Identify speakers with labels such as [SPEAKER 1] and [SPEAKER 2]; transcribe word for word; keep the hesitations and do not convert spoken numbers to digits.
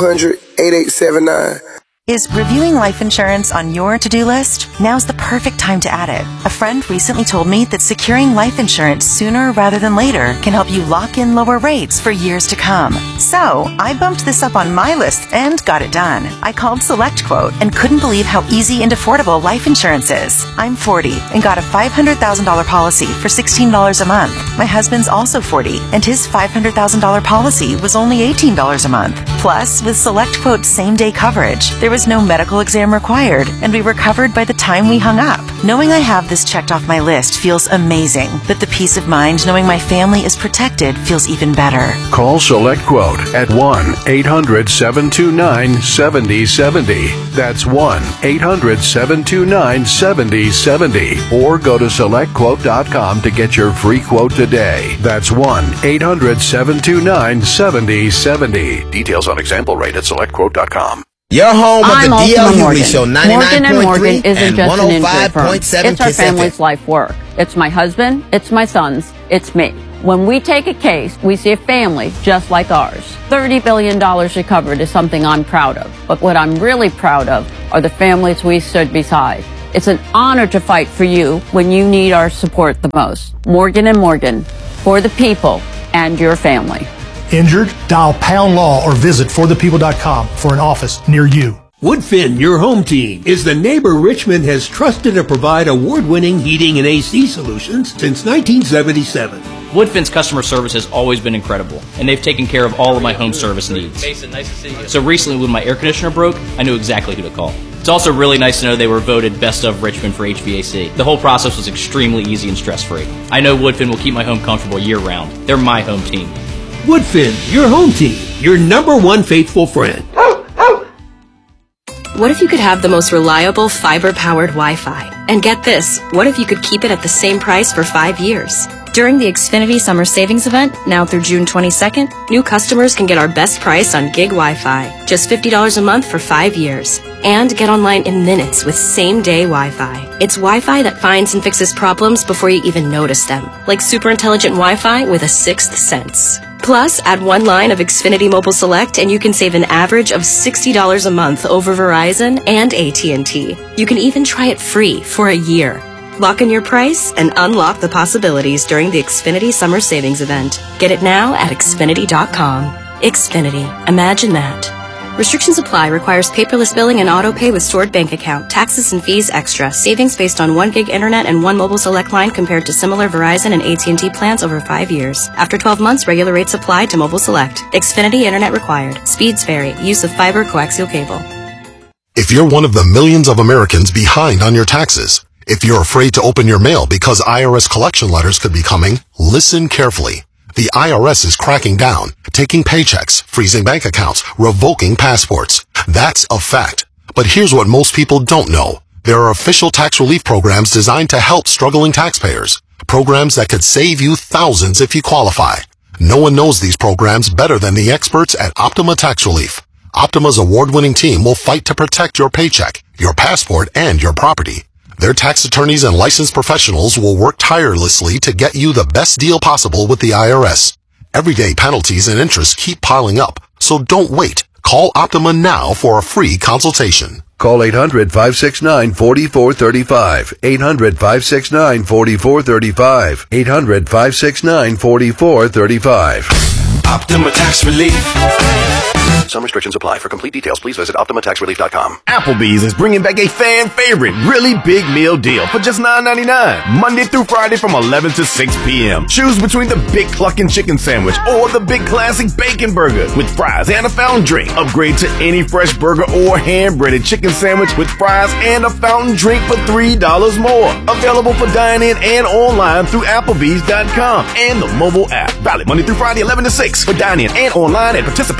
[SPEAKER 1] hundred, eighty-eight seventy-nine.
[SPEAKER 2] Is reviewing life insurance on your to-do list? Now's the perfect time to add it. A friend recently told me that securing life insurance sooner rather than later can help you lock in lower rates for years to come. So, I bumped this up on my list and got it done. I called SelectQuote and couldn't believe how easy and affordable life insurance is. I'm forty and got a five hundred thousand dollars policy for sixteen dollars a month. My husband's also forty and his five hundred thousand dollars policy was only eighteen dollars a month. Plus, with SelectQuote's same-day coverage, there was no medical exam required, and we were covered by the time we hung up. Knowing I have this checked off my list feels amazing, but the peace of mind knowing my family is protected feels even better.
[SPEAKER 3] Call SelectQuote at one eight hundred, seven two nine, seven zero seven zero. That's one eight hundred, seven two nine, seven zero seven zero. Or go to select quote dot com to get your free quote today. That's one eight hundred, seven two nine, seven zero seven zero. Details on example rate at select quote dot com.
[SPEAKER 4] Your home of
[SPEAKER 5] I'm
[SPEAKER 4] the D L U Show,
[SPEAKER 5] ninety-nine point three
[SPEAKER 4] ninety-nine point three
[SPEAKER 5] isn't
[SPEAKER 4] and
[SPEAKER 5] just
[SPEAKER 4] one oh five point seven.
[SPEAKER 5] It's our family's life work. It's my husband, it's my sons, it's me. When we take a case, we see a family just like ours. thirty billion dollars recovered is something I'm proud of. But what I'm really proud of are the families we stood beside. It's an honor to fight for you when you need our support the most. Morgan and Morgan, for the people and your family.
[SPEAKER 6] Injured? Dial Pound Law or visit for the people dot com for an office near you.
[SPEAKER 7] Woodfin, your home team, is the neighbor Richmond has trusted to provide award-winning heating and A C solutions since nineteen seventy-seven.
[SPEAKER 8] Woodfin's customer service has always been incredible, and they've taken care of all of my home service needs. Mason, nice to see you. So recently when my air conditioner broke, I knew exactly who to call. It's also really nice to know they were voted Best of Richmond for H V A C. The whole process was extremely easy and stress-free. I know Woodfin will keep my home comfortable year-round. They're my home team.
[SPEAKER 7] Woodfin, your home team, your number one faithful friend.
[SPEAKER 9] What if you could have the most reliable fiber-powered Wi-Fi? And get this, what if you could keep it at the same price for five years? During the Xfinity Summer Savings Event, now through June twenty-second, new customers can get our best price on gig Wi-Fi, just fifty dollars a month for five years. And get online in minutes with same-day Wi-Fi. It's Wi-Fi that finds and fixes problems before you even notice them, like super intelligent Wi-Fi with a sixth sense. Plus, add one line of Xfinity Mobile Select and you can save an average of sixty dollars a month over Verizon and A T and T. You can even try it free for a year. Lock in your price and unlock the possibilities during the Xfinity Summer Savings Event. Get it now at Xfinity dot com. Xfinity. Imagine that. Restrictions apply. Requires paperless billing and auto pay with stored bank account. Taxes and fees extra. Savings based on one gig internet and one mobile select line compared to similar Verizon and A T and T plans over five years. After twelve months, regular rates apply to mobile select. Xfinity internet required. Speeds vary. Use of fiber coaxial cable.
[SPEAKER 10] If you're one of the millions of Americans behind on your taxes, if you're afraid to open your mail because I R S collection letters could be coming, listen carefully. The I R S is cracking down, taking paychecks, freezing bank accounts, revoking passports. That's a fact. But here's what most people don't know. There are official tax relief programs designed to help struggling taxpayers. Programs that could save you thousands if you qualify. No one knows these programs better than the experts at Optima Tax Relief. Optima's award-winning team will fight to protect your paycheck, your passport, and your property. Their tax attorneys and licensed professionals will work tirelessly to get you the best deal possible with the I R S. Everyday penalties and interest keep piling up, so don't wait. Call Optima now for a free consultation.
[SPEAKER 3] Call eight hundred, five six nine, four four three five. eight hundred, five six nine, four four three five. eight hundred, five six nine, four four three five.
[SPEAKER 11] Optima Tax Relief.
[SPEAKER 3] Some restrictions apply. For complete details, please visit Optima Tax Relief dot com.
[SPEAKER 12] Applebee's is bringing back a fan favorite, really big meal deal for just nine ninety-nine. Monday through Friday from eleven to six p.m. Choose between the Big Cluckin' Chicken Sandwich or the Big Classic Bacon Burger with fries and a fountain drink. Upgrade to any fresh burger or hand-breaded chicken sandwich with fries and a fountain drink for three dollars more. Available for dine-in and online through Applebee's dot com and the mobile app. Valid Monday through Friday, eleven to six for dine-in and online at participating